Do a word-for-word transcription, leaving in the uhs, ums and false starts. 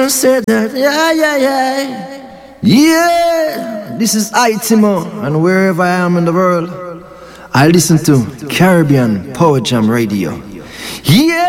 Said that, yeah, yeah, yeah. Yeah, this is Itimo, and wherever I am in the world, I listen to Caribbean Power Jam Radio. Yeah.